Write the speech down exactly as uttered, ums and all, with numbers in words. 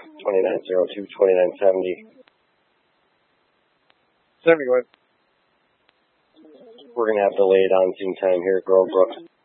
twenty-nine oh two, twenty-nine seventy. seventy, go ahead. We're going to have delayed on scene time here at Grove Brook.